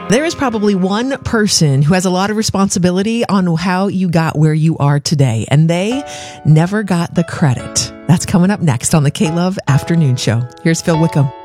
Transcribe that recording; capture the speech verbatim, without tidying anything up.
There is probably one person who has a lot of responsibility on how you got where you are today, and they never got the credit. That's coming up next on the K-Love Afternoon Show. Here's Phil Wickham.